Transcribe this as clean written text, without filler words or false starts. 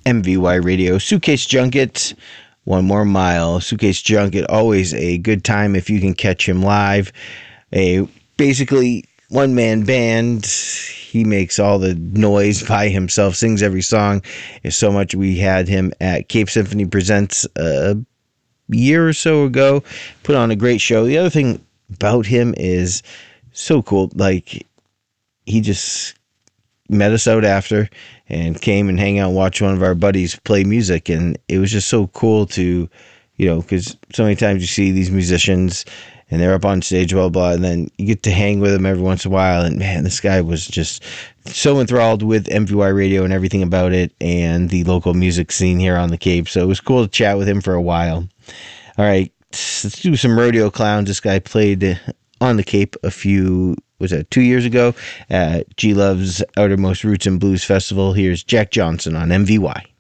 MVY Radio. Suitcase Junket, One More Mile. Suitcase Junket, always a good time if you can catch him live. A basically one-man band. He makes all the noise by himself, sings every song. It's so much. We had him at Cape Symphony Presents a year or so ago. Put on a great show. The other thing about him is so cool. Like, he just met us out after and came and hang out and watch one of our buddies play music, and it was just so cool to, because so many times you see these musicians and they're up on stage, blah, blah, and then you get to hang with them every once in a while, and man, this guy was just so enthralled with MVY Radio and everything about it and the local music scene here on the Cape, so it was cool to chat with him for a while. All right, let's do some Rodeo Clowns. This guy played on the Cape 2 years ago at G Love's Outermost Roots and Blues Festival. Here's Jack Johnson on MVY.